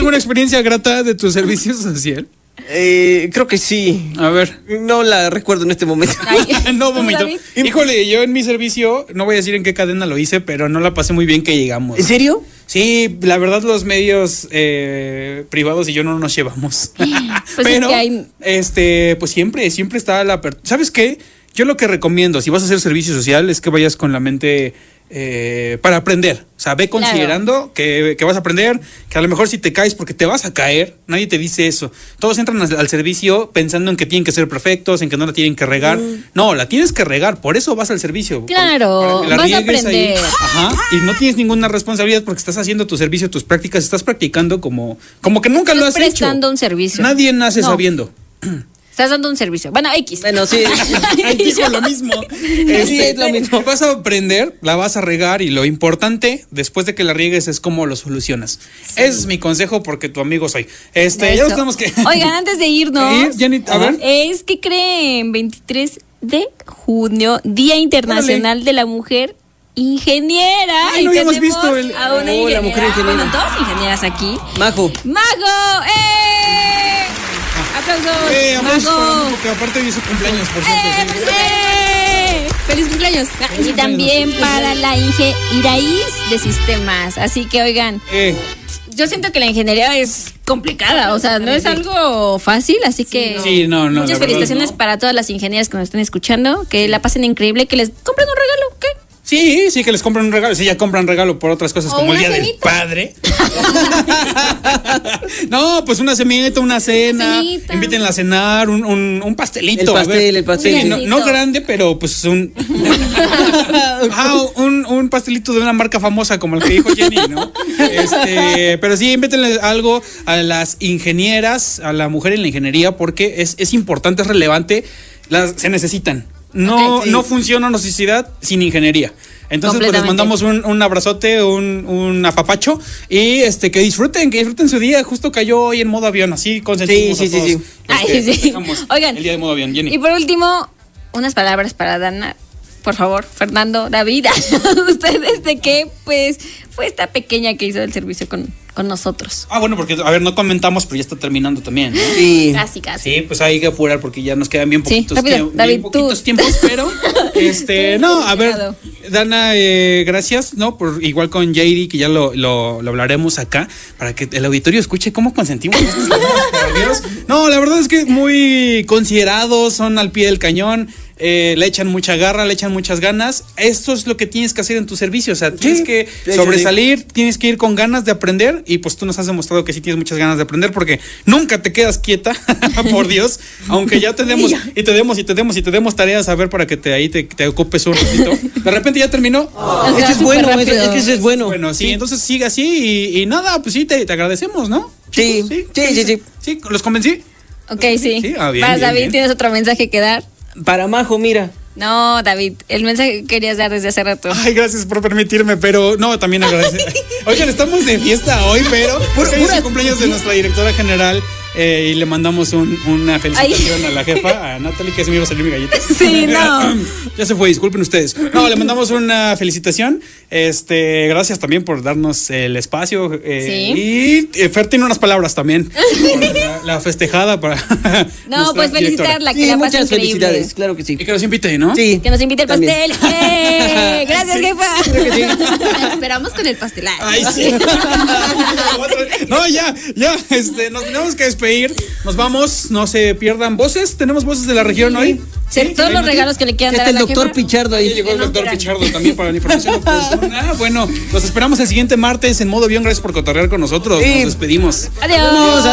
alguna experiencia grata de tu servicio social? Creo que sí. A ver. No la recuerdo en este momento. No, vomito. Híjole, yo en mi servicio, no voy a decir en qué cadena lo hice, pero no la pasé muy bien que llegamos. ¿En serio? Sí, la verdad los medios privados y yo no nos llevamos. Pues pero, es que pues siempre está la apertura. ¿Sabes qué? Yo lo que recomiendo, si vas a hacer servicio social, es que vayas con la mente para aprender. O sea, ve considerando que vas a aprender, que a lo mejor si te caes porque te vas a caer, nadie te dice eso. Todos entran al servicio pensando en que tienen que ser perfectos, en que no la tienen que regar. No, la tienes que regar, por eso vas al servicio. Claro, vas a aprender. Ahí. Ajá, y no tienes ninguna responsabilidad porque estás haciendo tu servicio, tus prácticas, estás practicando como que nunca lo has hecho. Estás prestando un servicio. Nadie nace sabiendo. Estás dando un servicio. Bueno, X. Bueno, sí. Dijo lo mismo. Sí, es lo mismo. Vas a aprender, la vas a regar y lo importante, después de que la riegues, es cómo lo solucionas. Sí. Ese es mi consejo porque tu amigo soy. Ya nos tenemos que... Oigan, antes de irnos, Jenny, a ver. Es que creen 23 de junio, Día Internacional de la Mujer Ingeniera. Ay, no habíamos visto a una ingeniera. La mujer ingeniera. Bueno, dos ingenieras aquí. Majo. ¡Aplausos! Majo. Porque aparte de su cumpleaños, por cierto. ¡Feliz cumpleaños! Y también para la Iraíz de Sistemas. Así que, oigan, yo siento que la ingeniería es complicada, o sea, no es algo fácil, así que no, muchas felicitaciones para todas las ingenieras que nos estén escuchando, que la pasen increíble, que les compren un regalo, ¿qué? Sí, que les compren un regalo. Sí, ya compran regalo por otras cosas, como el Día del Padre. No, pues una cenita, una cena. Invítenla a cenar, un pastelito. El pastel. Sí, no grande, pero pues un pastelito de una marca famosa como el que dijo Jenny, ¿no? Pero sí, invítenle algo a las ingenieras, a la mujer en la ingeniería, porque es importante, es relevante. Se necesitan. No funciona una sociedad sin ingeniería. Entonces, pues les mandamos un abrazote, un apapacho y que disfruten su día. Justo cayó hoy en modo avión, así consentimos a todos. Sí. Oigan, el día de modo avión, Jenny. Y por último, unas palabras para Dana. Por favor, Fernando, David, ustedes de qué pues fue esta pequeña que hizo el servicio con nosotros. Bueno, porque, a ver, no comentamos, pero ya está terminando también, ¿no? Sí. Casi. Sí, pues hay que apurar porque ya nos quedan bien poquitos, David, tiempos, pero, no, a ver, Dana, gracias, ¿no? Por igual con JD, que ya lo hablaremos acá, para que el auditorio escuche cómo consentimos estos Dios. No, la verdad es que muy considerados, son al pie del cañón. Le echan mucha garra, le echan muchas ganas. Esto es lo que tienes que hacer en tu servicio. O sea, tienes que sobresalir, tienes que ir con ganas de aprender. Y pues tú nos has demostrado que sí tienes muchas ganas de aprender, porque nunca te quedas quieta, por Dios. Aunque ya te demos y te demos tareas a ver para que te ocupes un ratito. De repente ya terminó. Ese es bueno, ese es bueno. Bueno, sí, entonces sigue así y nada, pues sí, te agradecemos, ¿no? Sí. Sí, ¿los convencí? Ok, sí. Bien, Vas, David, bien. ¿tienes otro mensaje que dar? Para Majo, mira. No, David, el mensaje que querías dar desde hace rato. Ay, gracias por permitirme, pero no, también agradecer. Oigan, estamos de fiesta hoy, pero es el cumpleaños de nuestra directora general y le mandamos una felicitación a la jefa, a Natalie, que se me iba a salir mi galleta. Sí, no. Ya se fue, disculpen ustedes. No, le mandamos una felicitación. Gracias también por darnos el espacio. Y Fer tiene unas palabras también. La festejada para. No, pues felicitarla, que la pase muchas increíble. Felicidades, claro que sí. Y que nos invite, ¿no? Sí. Que nos invite el pastel. Gracias, jefa. Creo que sí. Esperamos con el pastel. Ay, sí. No, ya. Nos tenemos que despedir. Nos vamos, no se pierdan voces. Tenemos voces de la región hoy. Todos los regalos que le quieran dar a El la doctor jefa. Pichardo ahí. Llegó el doctor Pichardo también para la información oportuna. Bueno, los esperamos el siguiente martes en modo avión. Gracias por cotorrear con nosotros. Nos despedimos. Adiós.